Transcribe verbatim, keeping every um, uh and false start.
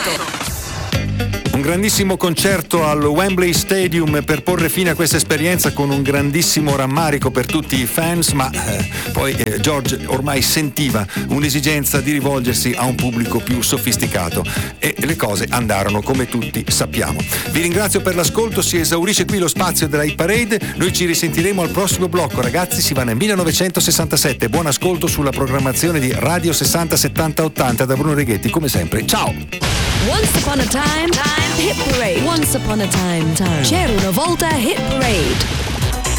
Un grandissimo concerto al Wembley Stadium per porre fine a questa esperienza, con un grandissimo rammarico per tutti i fans, ma eh, poi eh, George ormai sentiva un'esigenza di rivolgersi a un pubblico più sofisticato e le cose andarono come tutti sappiamo. Vi ringrazio per l'ascolto, si esaurisce qui lo spazio della Hit Parade, noi ci risentiremo al prossimo blocco, ragazzi. Si va nel millenovecentosessantasette. Buon ascolto sulla programmazione di Radio sessanta settanta ottanta da Bruno Righetti, come sempre. Ciao! Once upon a time, time, Hit Parade. Once upon a time, time. C'era una volta Hit Parade.